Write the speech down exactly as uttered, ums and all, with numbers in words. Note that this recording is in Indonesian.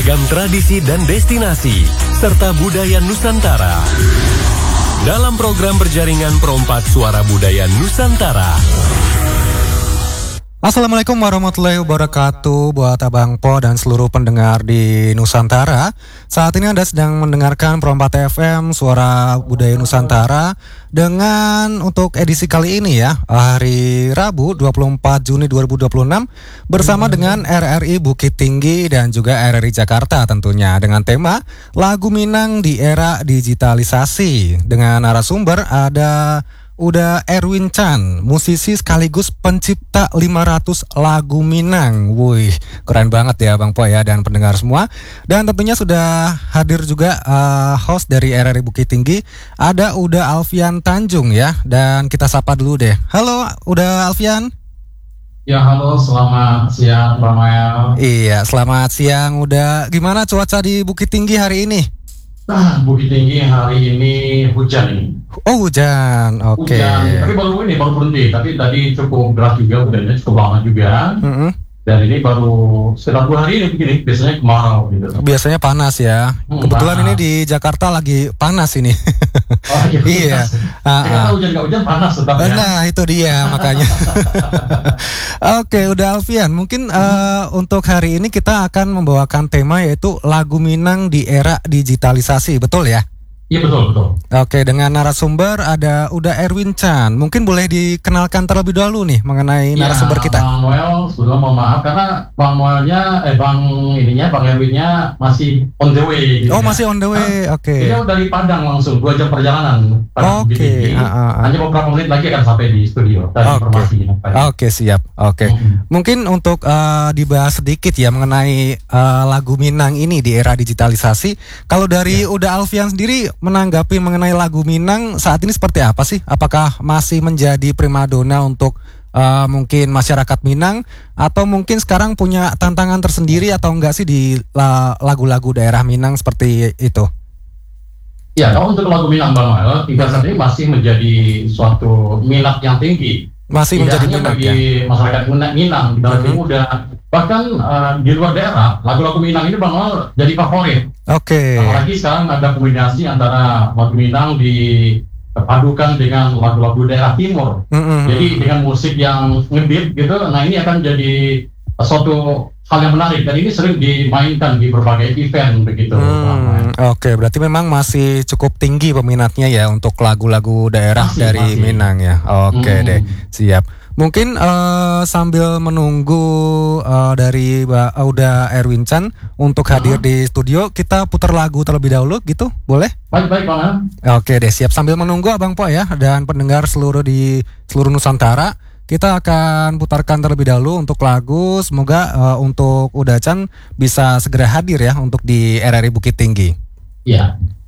beragam tradisi dan destinasi, serta budaya Nusantara. Dalam program berjaringan Perompak Suara Budaya Nusantara. Assalamualaikum warahmatullahi wabarakatuh buat Abang Po dan seluruh pendengar di Nusantara. Saat ini Anda sedang mendengarkan Perompak F M Suara Budaya Nusantara dengan untuk edisi kali ini ya, hari Rabu dua puluh empat Juni dua ribu dua puluh enam bersama dengan R R I Bukit Tinggi dan juga R R I Jakarta tentunya dengan tema Lagu Minang di Era Digitalisasi. Dengan narasumber ada Uda Erwin Chan, musisi sekaligus pencipta lima ratus lagu Minang. Wih, keren banget ya Bang Po ya dan pendengar semua. Dan tentunya sudah hadir juga uh, host dari R R I Bukit Tinggi, ada Uda Alfian Tanjung ya. Dan kita sapa dulu deh. Halo Uda Alfian. Ya halo, selamat siang Bang Maya. Iya, selamat siang Uda. Gimana cuaca di Bukit Tinggi hari ini? Nah, Bukit Tinggi hari ini hujan ini. Oh hujan, oke. Okay. Hujan, tapi baru ini baru berhenti. Tapi tadi cukup deras juga, hujannya cukup lama juga. Mm-hmm. Dan ini baru sekitar dua hari ini begini. Biasanya kemarau gitu. Biasanya panas ya. Hmm, Kebetulan panas. Ini di Jakarta lagi panas ini. Oh iya. Iya. Ah, ah. Hujan nggak hujan panas tetap ya. Nah itu dia makanya. Oke, udah Alfian. Mungkin hmm. uh, untuk hari ini kita akan membawakan tema yaitu lagu Minang di era digitalisasi, betul ya? Iya betul betul. Oke, dengan narasumber ada Uda Erwin Chan. Mungkin boleh dikenalkan terlebih dahulu nih mengenai ya, narasumber kita. Bang Noel, sebelum mohon maaf karena Bang Noelnya, eh Bang ininya, Bang Erwinnya masih on the way. Gitu oh ya. masih on the way, oke. Okay. Dia dari Padang langsung dua jam perjalanan. Oke. Okay. Uh, uh, uh. Hanya beberapa menit lagi akan sampai di studio. Oke. Okay. Oke okay, siap. Oke. Okay. Mm-hmm. Mungkin untuk uh, dibahas sedikit ya mengenai uh, lagu Minang ini di era digitalisasi. Kalau dari yeah. Uda Alfian sendiri menanggapi mengenai lagu Minang saat ini seperti apa sih? Apakah masih menjadi primadona untuk uh, mungkin masyarakat Minang atau mungkin sekarang punya tantangan tersendiri atau enggak sih di uh, lagu-lagu daerah Minang seperti itu? Ya, kalau untuk lagu Minang Bang Noel, hingga saat ini masih menjadi suatu minat yang tinggi. Masih tidak menjadi hanya minat bagi ya? Masyarakat Minang, generasi hmm. muda, bahkan uh, di luar daerah, lagu-lagu Minang ini Bang Noel jadi favorit. Oke. Okay. Apalagi sekarang ada kombinasi antara lagu Minang dipadukan dengan lagu-lagu daerah timur. Mm-hmm. Jadi dengan musik yang ngebeat gitu, nah ini akan jadi suatu hal yang menarik dan ini sering dimainkan di berbagai event begitu. Hmm, Oke, okay, berarti memang masih cukup tinggi peminatnya ya untuk lagu-lagu daerah masih, dari masih. Minang ya. Oke okay, hmm. deh, siap. Mungkin uh, sambil menunggu uh, dari Mbak Uda Erwin Chan untuk hadir uh-huh. di studio, kita putar lagu terlebih dahulu gitu, boleh? Baik-baik Bang. Oke deh, siap. Sambil menunggu Abang Po ya dan pendengar seluruh di seluruh Nusantara, kita akan putarkan terlebih dahulu untuk lagu. Semoga uh, untuk Uda Chan bisa segera hadir ya untuk di R R I Bukit Tinggi. Iya.